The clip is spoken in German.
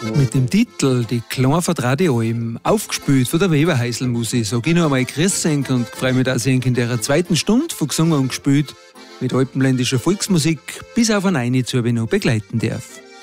Mit dem Titel «Die Kleine vertrate Alm», aufgespielt von der Weberhäusl-Musik, sag ich noch einmal Grüß euch und freue mich, dass ich in der zweiten Stunde von gesungen und gespielt mit alpenländischer Volksmusik bis auf ein Eine zu noch begleiten darf.